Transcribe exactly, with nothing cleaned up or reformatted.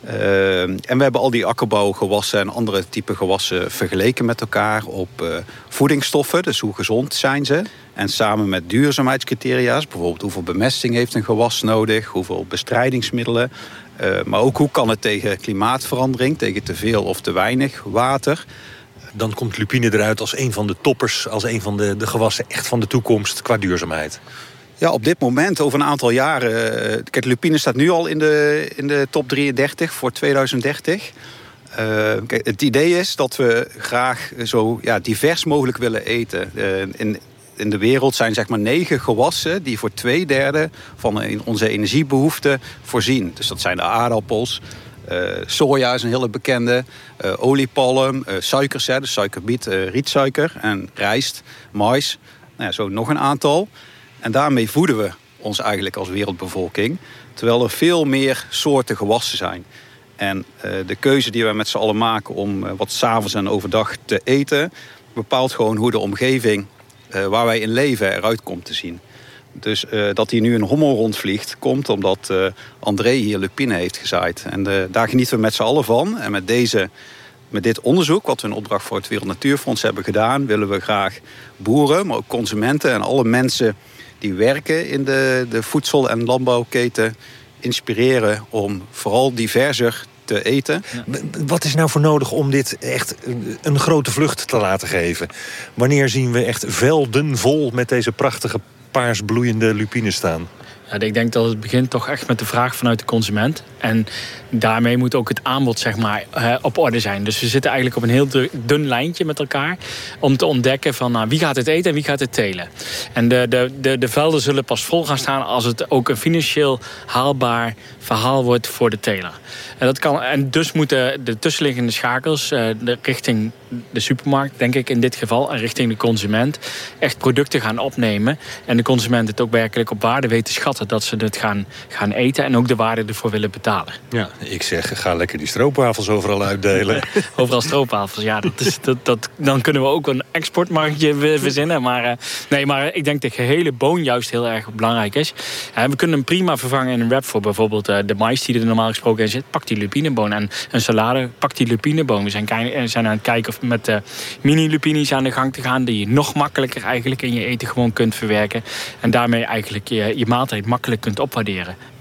Uh, en we hebben al die akkerbouwgewassen en andere type gewassen vergeleken met elkaar op uh, voedingsstoffen. Dus hoe gezond zijn ze? En samen met duurzaamheidscriteria's, bijvoorbeeld hoeveel bemesting heeft een gewas nodig, hoeveel bestrijdingsmiddelen. Uh, maar ook hoe kan het tegen klimaatverandering, tegen te veel of te weinig water. Dan komt lupine eruit als een van de toppers, als een van de, de gewassen echt van de toekomst qua duurzaamheid. Ja, op dit moment, over een aantal jaren... Kijk, lupine staat nu al in de, in de top drieëndertig voor tweeduizend dertig. Uh, kijk, het idee is dat we graag zo ja, divers mogelijk willen eten. Uh, in, in de wereld zijn zeg maar negen gewassen die voor twee derde van onze energiebehoeften voorzien. Dus dat zijn de aardappels, uh, soja is een hele bekende, uh, oliepalm, uh, suikers, hè, dus suikerbiet, uh, rietsuiker en rijst, mais. Nou ja, zo nog een aantal. En daarmee voeden we ons eigenlijk als wereldbevolking. Terwijl er veel meer soorten gewassen zijn. En uh, de keuze die we met z'n allen maken om uh, wat 's avonds en overdag te eten, bepaalt gewoon hoe de omgeving uh, waar wij in leven eruit komt te zien. Dus uh, dat hier nu een hommel rondvliegt, komt omdat uh, André hier lupine heeft gezaaid. En uh, daar genieten we met z'n allen van. En met, deze, met dit onderzoek, wat we in opdracht voor het Wereld Natuurfonds hebben gedaan, willen we graag boeren, maar ook consumenten en alle mensen die werken in de, de voedsel- en landbouwketen inspireren om vooral diverser te eten. Ja. Wat is nou voor nodig om dit echt een grote vlucht te laten geven? Wanneer zien we echt velden vol met deze prachtige paarsbloeiende lupine staan? Ja, ik denk dat het begint toch echt met de vraag vanuit de consument. En daarmee moet ook het aanbod zeg maar, uh, op orde zijn. Dus we zitten eigenlijk op een heel dun lijntje met elkaar om te ontdekken van nou, wie gaat het eten en wie gaat het telen. En de, de, de, de velden zullen pas vol gaan staan als het ook een financieel haalbaar verhaal wordt voor de teler. En, dat kan, en dus moeten de tussenliggende schakels uh, de, richting de supermarkt, denk ik in dit geval, en richting de consument echt producten gaan opnemen. En de consument het ook werkelijk op waarde weet te schatten dat ze het gaan, gaan eten en ook de waarde ervoor willen betalen. Ja, ik zeg, ga lekker die stroopwafels overal uitdelen. Overal stroopwafels, ja. Dat is, dat, dat, dan kunnen we ook een exportmarktje verzinnen. Maar, uh, nee, maar ik denk dat de gehele boon juist heel erg belangrijk is. Uh, we kunnen hem prima vervangen in een wrap voor bijvoorbeeld uh, de mais die er normaal gesproken in zit. Pak die lupineboon. En een salade, pak die lupineboon. We zijn, zijn aan het kijken of met uh, mini-lupini's aan de gang te gaan, die je nog makkelijker eigenlijk in je eten gewoon kunt verwerken. En daarmee eigenlijk je, je maaltijd makkelijk kunt opwaarderen.